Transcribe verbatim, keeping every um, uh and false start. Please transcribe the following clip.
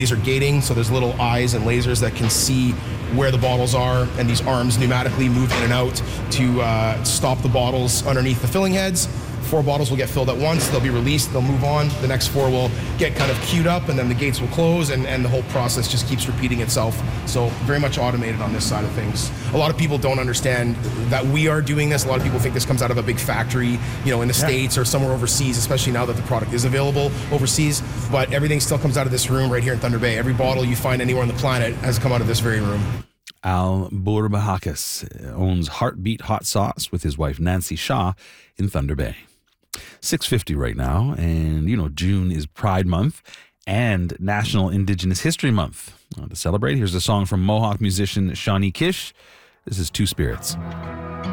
These are gating, so there's little eyes and lasers that can see where the bottles are, and these arms pneumatically move in and out to uh, stop the bottles underneath the filling heads. Four bottles will get filled at once, they'll be released, they'll move on. The next four will get kind of queued up, and then the gates will close, and, and the whole process just keeps repeating itself. So very much automated on this side of things. A lot of people don't understand that we are doing this. A lot of people think this comes out of a big factory, you know, in the yeah. States or somewhere overseas, especially now that the product is available overseas. But everything still comes out of this room right here in Thunder Bay. Every bottle you find anywhere on the planet has come out of this very room. Al Bourbahakis owns Heartbeat Hot Sauce with his wife Nancy Shaw in Thunder Bay. six fifty right now, and you know June is Pride Month and National Indigenous History Month. Uh, to celebrate, here's a song from Mohawk musician Shawnee Kish. This is Two Spirits.